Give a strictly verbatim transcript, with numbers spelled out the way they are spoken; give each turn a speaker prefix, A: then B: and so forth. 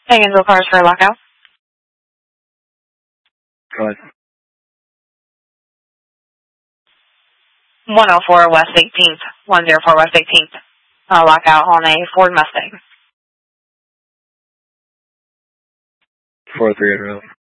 A: Higginsville cars for a lockout.
B: Go ahead.
A: one oh four West eighteenth. one oh four West eighteenth. Uh, lockout on a Ford Mustang.
B: four three eight, really.